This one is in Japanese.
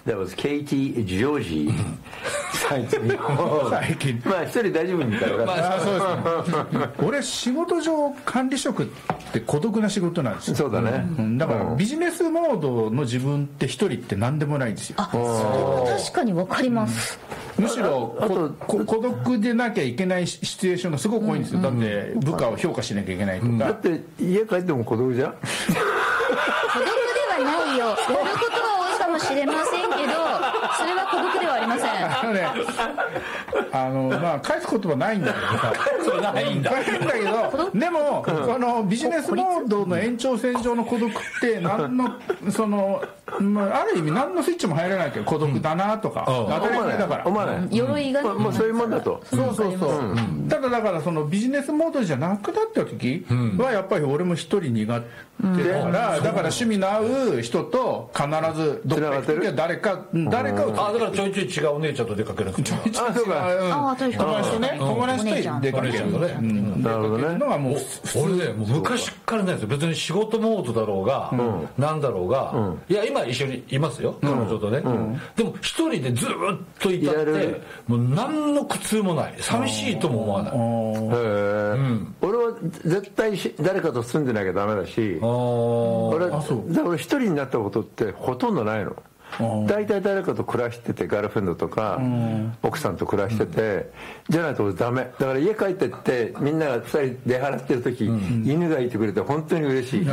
That was Katie Georgie 最近まあ一人大丈夫みたいな、 まあそうですね俺仕事上管理職って孤独な仕事なんですよ。 そうだね、 だからビジネスモードの自分って一人って何でもないんですよ。 それは確かに分かります、 むしろ孤独でなきゃいけないシチュエーションがすごく多いんですよ。だって部下を評価しなきゃいけないとか、 だって家帰っても孤独じゃん。 孤独ではないよ、やることは多いかもしれませんけど、それは孤独ではありません。 まあ返す言葉ないんだけどさそれないんだけど、でもこのビジネスモードの延長線上の孤独って何のある意味何のスイッチも入らないけど孤独だなとか、当たり前だから思わない、 鎧が、 もうそういうもんだと。 そう、ただだからそのビジネスモードじゃなくなった時はやっぱり俺も一人苦手だから、だから趣味の合う人と必ずどっか行く時は誰かをだからちょいちょい違うお姉ちゃんと出かけるんですよ。 あ、そうか、 友達とね、友達と出かけるなるほどねのがもう俺ね、もう昔からないですよ。別に仕事モードだろうがなんだろうが、いや今一緒にいますよ、彼女とね、でも一人でずっといたってもう何の苦痛もない、寂しいとも思わない。 俺は絶対誰かと住んでなきゃダメだし、俺一人になったことってほとんどないの。大体誰かと暮らしてて、ガールフレンドとか奥さんと暮らしてて、じゃないとダメだから。家帰ってってみんなが2人出払ってる時、犬がいてくれて本当に嬉しい。